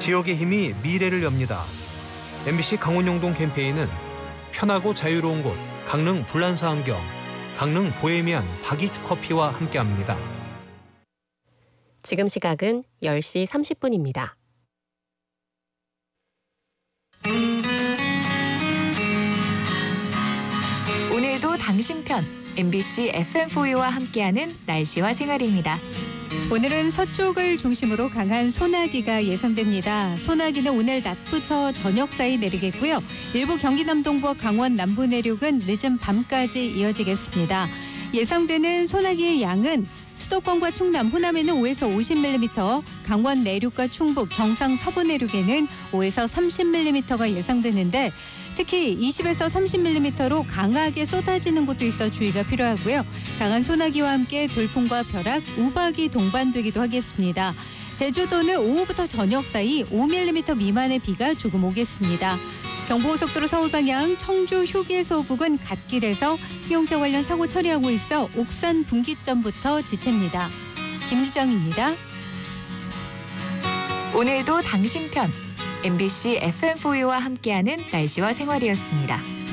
지역의 힘이 미래를 엽니다. MBC 강원영동 캠페인은 편하고 자유로운 곳 강릉 불란서 안경, 강릉 보헤미안 박이주 커피와 함께합니다. 지금 시각은 10시 30분입니다. 오늘도 당신 편 MBC FM4U와 함께하는 날씨와 생활입니다. 오늘은 서쪽을 중심으로 강한 소나기가 예상됩니다. 소나기는 오늘 낮부터 저녁 사이 내리겠고요. 일부 경기 남동부와 강원 남부 내륙은 늦은 밤까지 이어지겠습니다. 예상되는 소나기의 양은 수도권과 충남, 호남에는 5에서 50mm, 강원 내륙과 충북, 경상 서부 내륙에는 5에서 30mm가 예상되는데 특히 20에서 30mm로 강하게 쏟아지는 곳도 있어 주의가 필요하고요. 강한 소나기와 함께 돌풍과 벼락, 우박이 동반되기도 하겠습니다. 제주도는 오후부터 저녁 사이 5mm 미만의 비가 조금 오겠습니다. 경부고속도로 서울 방향 청주 휴게소 부근 갓길에서 승용차 관련 사고 처리하고 있어 옥산 분기점부터 지체입니다. 김주정입니다. 오늘도 당신 편 MBC FM4U와 함께하는 날씨와 생활이었습니다.